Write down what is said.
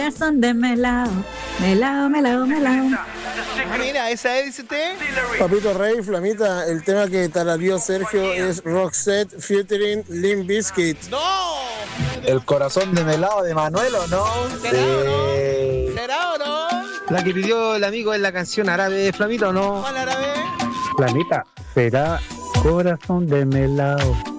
corazón de melao, melao, melao, melao. Ah, mira, esa es, dice usted. Papito Rey, Flamita, el tema que tarareó Sergio es Roxette featuring Limp Bizkit. ¡No! El corazón de melado de Manuel, ¿o no? ¿Será o no? ¿Será o no? La que pidió el amigo es la canción árabe de Flamita, ¿o no? ¿Cuál árabe? Flamita, será corazón de melao.